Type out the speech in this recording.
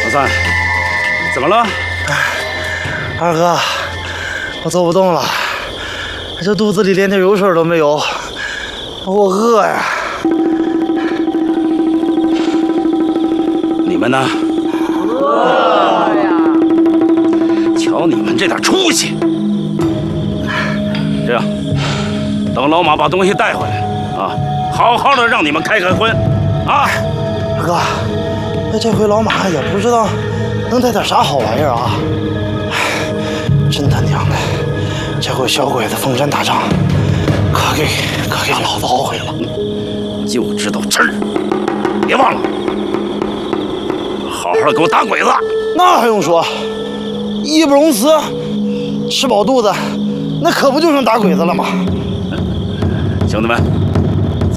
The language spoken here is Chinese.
老三，怎么了？ 二哥，我走不动了，这肚子里连点油水都没有，我饿呀！ 你们呢？ 饿呀！ 瞧你们这点出息！这样，等老马把东西带回来啊，好好的让你们开荤啊！ 二哥，那这回老马也不知道能带点啥好玩意儿啊！真他娘的，这回小鬼子封山打仗，可给老子懊悔了。 就知道吃，别忘了，好好的给我打鬼子。 那还用说，义不容辞，吃饱肚子，那可不就剩打鬼子了吗？ 兄弟们，